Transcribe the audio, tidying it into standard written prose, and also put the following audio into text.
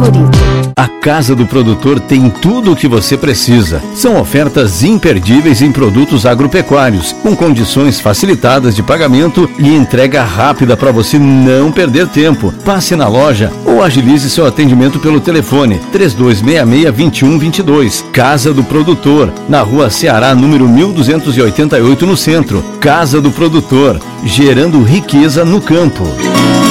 favorito. A Casa do Produtor tem tudo o que você precisa. São ofertas imperdíveis em produtos agropecuários, com condições facilitadas de pagamento e entrega rápida para você não perder tempo. Passe na loja ou agilize seu atendimento pelo telefone 3266-2122. Casa do Produtor, na Rua Ceará, número 1288, no centro. Casa do Produtor, gerando riqueza no campo.